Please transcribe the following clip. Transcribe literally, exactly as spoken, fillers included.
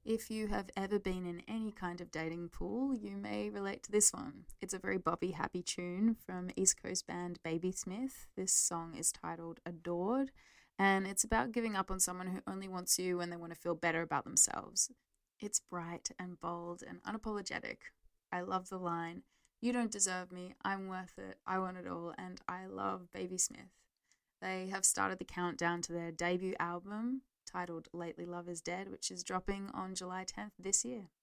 If you have ever been in any kind of dating pool, you may relate to this one. It's a very boppy, happy tune from East Coast band Babysmith. This song is titled Adored, and it's about giving up on someone who only wants you when they want to feel better about themselves. It's bright and bold and unapologetic. I love the line, "You don't deserve me, I'm worth it, I want it all," and I love Babysmith. They have started the countdown to their debut album titled Lately Love Is Dead, which is dropping on July tenth this year.